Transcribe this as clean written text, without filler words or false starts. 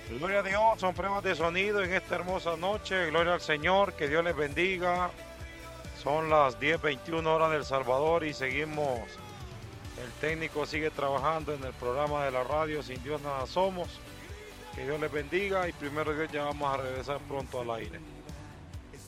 Gloria a Dios, son pruebas de sonido en esta hermosa noche. Gloria al Señor, que Dios les bendiga. Son las 10:21 horas del Salvador y seguimos. El técnico sigue trabajando en el programa de la radio Sin Dios Nada Somos. Que Dios les bendiga y primero Dios ya vamos a regresar pronto al aire.